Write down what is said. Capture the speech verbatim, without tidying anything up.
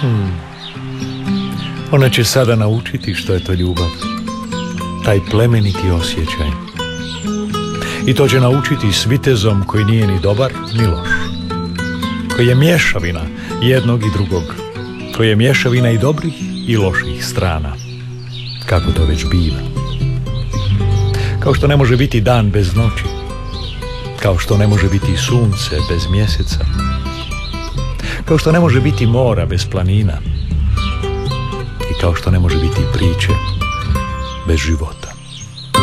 Hmm. Ona će sada naučiti što je to ljubav, taj plemeniti osjećaj. I to će naučiti s vitezom koji nije ni dobar ni loš, koji je mješavina jednog i drugog, koji je mješavina i dobrih i loših strana, kako to već biva. Kao što ne može biti dan bez noći, kao što ne može biti sunce bez mjeseca, kao što ne može biti mora bez planina i kao što ne može biti priče bez života.